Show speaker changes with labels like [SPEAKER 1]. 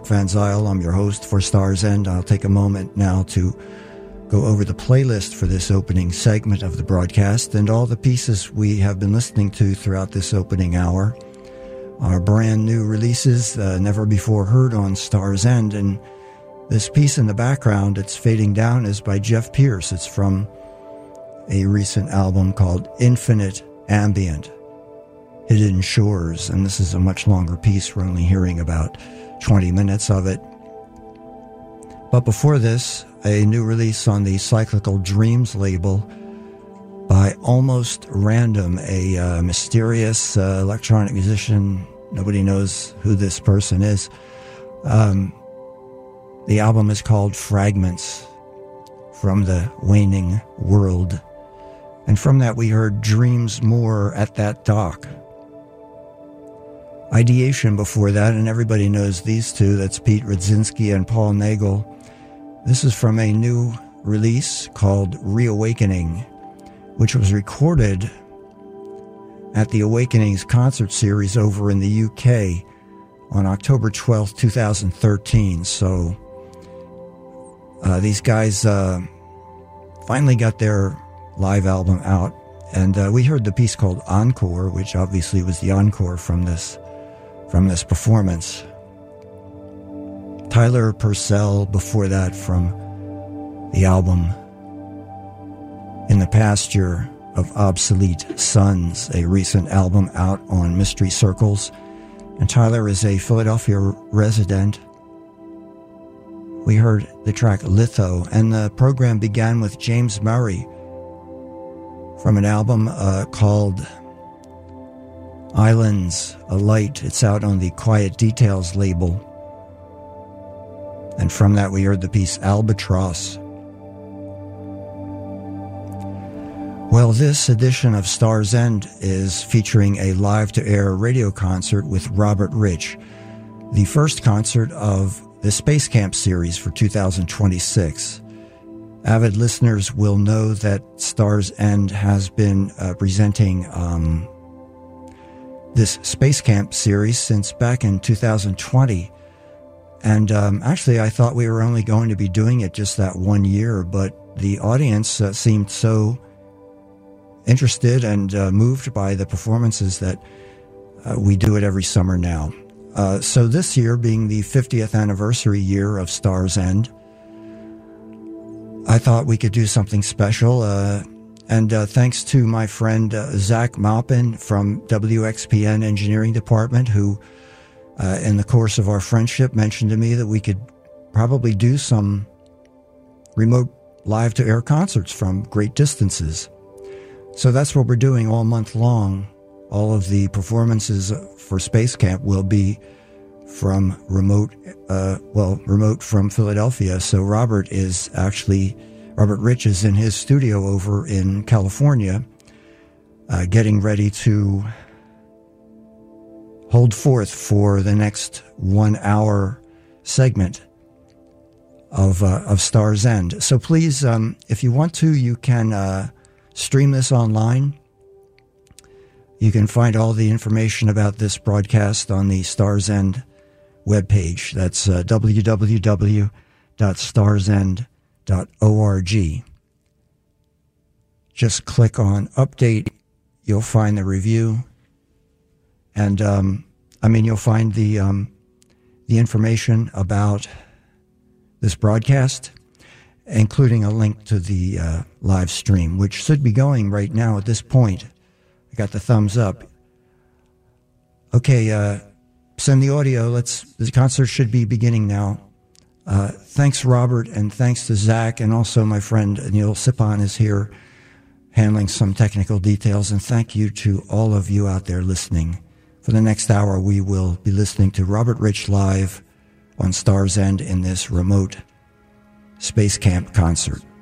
[SPEAKER 1] Mark Van Zyl. I'm your host for Star's End. I'll take a moment now to go over the playlist for this opening segment of the broadcast, and all the pieces we have been listening to throughout this opening hour are brand new releases, never before heard on Star's End. And this piece in the background, it's fading down, is by Jeff Pierce. It's from a recent album called Infinite Ambient, Hidden Shores, and this is a much longer piece. We're only hearing about 20 minutes of it. But before this, a new release on the Cyclical Dreams label by Almost Random, a mysterious electronic musician. Nobody knows who this person is. The album is called Fragments from the Waning World. And from that we heard Dreams More at That Dock. Ideation before that, and everybody knows these two. That's Pete Rudzinski and Paul Nagel. This is from a new release called Reawakening, which was recorded at the Awakenings concert series over in the UK on October 12th, 2013. So these guys finally got their live album out, and we heard the piece called Encore, which obviously was the encore from this performance. Tyler Purcell before that from the album In the Pasture of Obsolete Sons, a recent album out on Mystery Circles. And Tyler is a Philadelphia resident. We heard the track Litho, and the program began with James Murray from an album called Islands, a Light. It's out on the Quiet Details label. And from that we heard the piece Albatross. Well, this edition of Star's End is featuring a live-to-air radio concert with Robert Rich, the first concert of the Space Camp series for 2026. Avid listeners will know that Star's End has been presenting this Space Camp series since back in 2020. And actually, I thought we were only going to be doing it just that 1 year, but the audience seemed so interested and moved by the performances that we do it every summer now. So this year, being the 50th anniversary year of Star's End, I thought we could do something special. And thanks to my friend Zach Maupin from WXPN Engineering Department, who in the course of our friendship mentioned to me that we could probably do some remote live-to-air concerts from great distances. So that's what we're doing all month long. All of the performances for Space Camp will be from remote from Philadelphia. So Robert Rich is in his studio over in California, getting ready to hold forth for the next 1 hour segment of Star's End. So please, if you want to, you can stream this online. You can find all the information about this broadcast on the Star's End webpage. That's www.starsend.org. Just click on Update. You'll find the review. And, you'll find the information about this broadcast, including a link to the live stream, which should be going right now at this point. I got the thumbs up. Okay, send the audio. The concert should be beginning now. Thanks, Robert, and thanks to Zach, and also my friend Neil Sipon is here handling some technical details, and thank you to all of you out there listening. For the next hour, we will be listening to Robert Rich live on Star's End in this remote Space Camp concert.